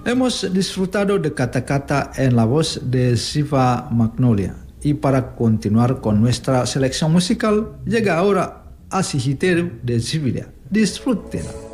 Hemos disfrutado de Cata en la voz de Siva Magnolia. Y para continuar con nuestra selección musical, llega ahora Asihiteru de Sibilia. Disfrútenla.